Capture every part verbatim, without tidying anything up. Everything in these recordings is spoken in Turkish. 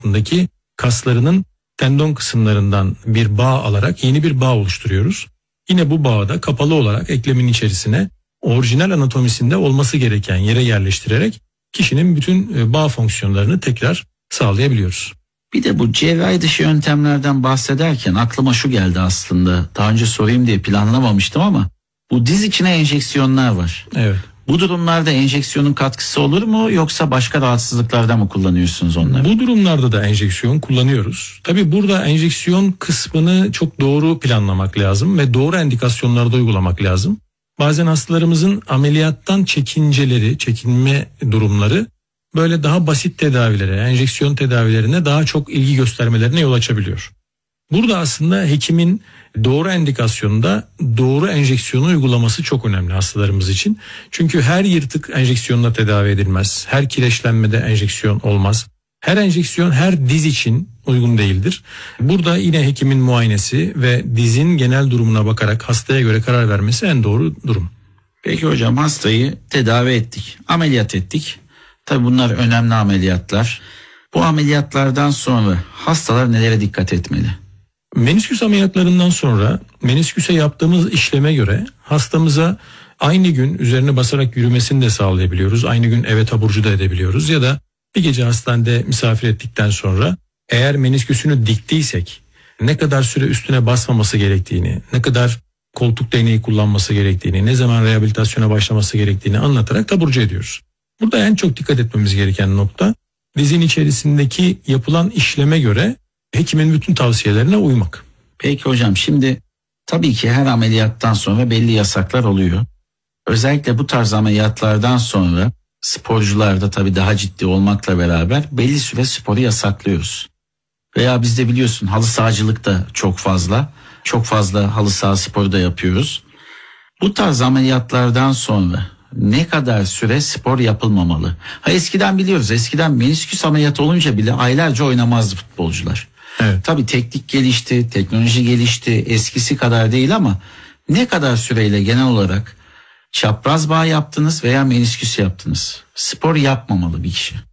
altındaki kaslarının tendon kısımlarından bir bağ alarak yeni bir bağ oluşturuyoruz. Yine bu bağı da kapalı olarak eklemin içerisine orijinal anatomisinde olması gereken yere yerleştirerek kişinin bütün bağ fonksiyonlarını tekrar sağlayabiliyoruz. Bir de bu cerrahi dışı yöntemlerden bahsederken aklıma şu geldi aslında. Daha önce sorayım diye planlamamıştım ama bu diz içine enjeksiyonlar var. Evet. Bu durumlarda enjeksiyonun katkısı olur mu yoksa başka rahatsızlıklarda mı kullanıyorsunuz onları? Bu durumlarda da enjeksiyon kullanıyoruz. Tabii burada enjeksiyon kısmını çok doğru planlamak lazım ve doğru indikasyonlarda uygulamak lazım. Bazen hastalarımızın ameliyattan çekinceleri, çekinme durumları böyle daha basit tedavilere, enjeksiyon tedavilerine daha çok ilgi göstermelerine yol açabiliyor. Burada aslında hekimin doğru indikasyonda doğru enjeksiyonu uygulaması çok önemli hastalarımız için. Çünkü her yırtık enjeksiyonla tedavi edilmez. Her kireçlenmede enjeksiyon olmaz. Her enjeksiyon her diz için uygun değildir. Burada yine hekimin muayenesi ve dizin genel durumuna bakarak hastaya göre karar vermesi en doğru durum. Peki hocam, hastayı tedavi ettik, ameliyat ettik. Tabii bunlar önemli ameliyatlar. Bu ameliyatlardan sonra hastalar nelere dikkat etmeli? Menisküs ameliyatlarından sonra menisküse yaptığımız işleme göre hastamıza aynı gün üzerine basarak yürümesini de sağlayabiliyoruz. Aynı gün eve taburcu da edebiliyoruz ya da bir gece hastanede misafir ettikten sonra eğer menisküsünü diktiysek ne kadar süre üstüne basmaması gerektiğini, ne kadar koltuk değneği kullanması gerektiğini, ne zaman rehabilitasyona başlaması gerektiğini anlatarak taburcu ediyoruz. Burada en çok dikkat etmemiz gereken nokta dizin içerisindeki yapılan işleme göre hekimin bütün tavsiyelerine uymak. Peki hocam, şimdi tabii ki her ameliyattan sonra belli yasaklar oluyor. Özellikle bu tarz ameliyatlardan sonra sporcularda tabii daha ciddi olmakla beraber belli süre sporu yasaklıyoruz. Veya bizde biliyorsun halı sahacılık da çok fazla. Çok fazla halı saha sporu da yapıyoruz. Bu tarz ameliyatlardan sonra ne kadar süre spor yapılmamalı? Ha, eskiden biliyoruz, eskiden menisküs ameliyatı olunca bile aylarca oynamazdı futbolcular. Evet. Tabii teknik gelişti, teknoloji gelişti, eskisi kadar değil ama ne kadar süreyle genel olarak çapraz bağ yaptınız veya menisküs yaptınız? Spor yapmamalı bir kişi.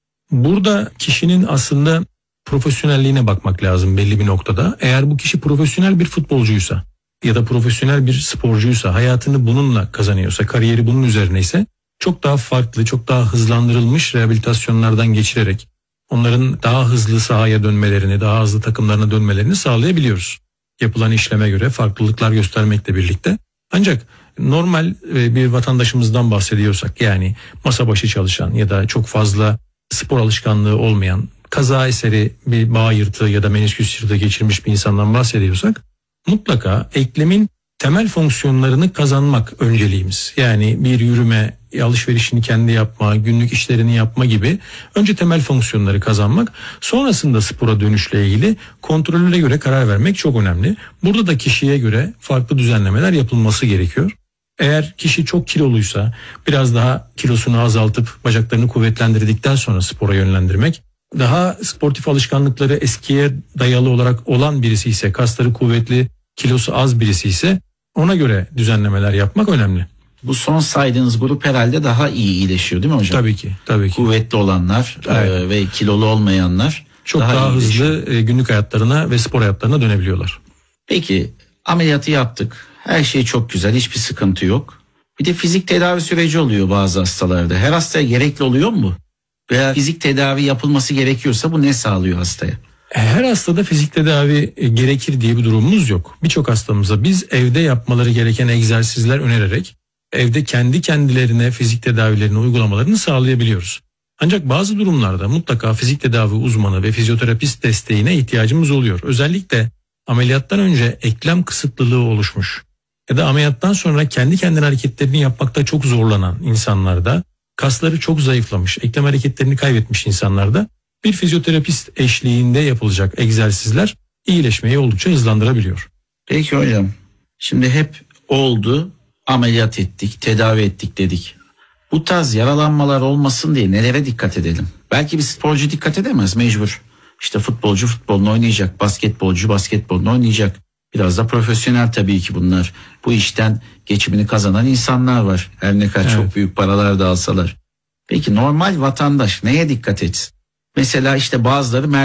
Burada kişinin aslında profesyonelliğine bakmak lazım belli bir noktada. Eğer bu kişi profesyonel bir futbolcuysa ya da profesyonel bir sporcuysa, hayatını bununla kazanıyorsa, kariyeri bunun üzerine ise çok daha farklı, çok daha hızlandırılmış rehabilitasyonlardan geçirerek onların daha hızlı sahaya dönmelerini, daha hızlı takımlarına dönmelerini sağlayabiliyoruz. Yapılan işleme göre farklılıklar göstermekle birlikte. Ancak normal bir vatandaşımızdan bahsediyorsak, yani masa başı çalışan ya da çok fazla spor alışkanlığı olmayan, kaza eseri bir bağ yırtığı ya da menisküs yırtığı geçirmiş bir insandan bahsediyorsak mutlaka eklemin temel fonksiyonlarını kazanmak önceliğimiz. Yani bir yürüme, alışverişini kendi yapma, günlük işlerini yapma gibi önce temel fonksiyonları kazanmak, sonrasında spora dönüşle ilgili kontrollere göre karar vermek çok önemli. Burada da kişiye göre farklı düzenlemeler yapılması gerekiyor. Eğer kişi çok kiloluysa biraz daha kilosunu azaltıp bacaklarını kuvvetlendirdikten sonra spora yönlendirmek, daha sportif alışkanlıkları eskiye dayalı olarak olan birisi ise, kasları kuvvetli, kilosu az birisi ise ona göre düzenlemeler yapmak önemli. Bu son saydığınız grup herhalde daha iyi iyileşiyor değil mi hocam? Tabii ki, tabii ki. Kuvvetli olanlar evet. e, ve kilolu olmayanlar çok daha, daha hızlı e, günlük hayatlarına ve spor hayatlarına dönebiliyorlar. Peki ameliyatı yaptık. Her şey çok güzel, hiçbir sıkıntı yok. Bir de fizik tedavi süreci oluyor bazı hastalarda. Her hastaya gerekli oluyor mu? Veya fizik tedavi yapılması gerekiyorsa bu ne sağlıyor hastaya? Her hastada fizik tedavi gerekir diye bir durumumuz yok. Birçok hastamıza biz evde yapmaları gereken egzersizler önererek evde kendi kendilerine fizik tedavilerini uygulamalarını sağlayabiliyoruz. Ancak bazı durumlarda mutlaka fizik tedavi uzmanı ve fizyoterapist desteğine ihtiyacımız oluyor. Özellikle ameliyattan önce eklem kısıtlılığı oluşmuş ya da ameliyattan sonra kendi kendine hareketlerini yapmakta çok zorlanan insanlarda, kasları çok zayıflamış, eklem hareketlerini kaybetmiş insanlarda bir fizyoterapist eşliğinde yapılacak egzersizler iyileşmeyi oldukça hızlandırabiliyor. Peki hocam, şimdi hep oldu, ameliyat ettik, tedavi ettik dedik. Bu tarz yaralanmalar olmasın diye nelere dikkat edelim? Belki bir sporcu dikkat edemez, mecbur. İşte futbolcu futbolunu oynayacak, basketbolcu basketbolunu oynayacak. Biraz da profesyonel tabii ki bunlar. Bu işten geçimini kazanan insanlar var. Her ne kadar evet. çok büyük paralar da alsalar. Peki normal vatandaş neye dikkat etsin? Mesela işte bazıları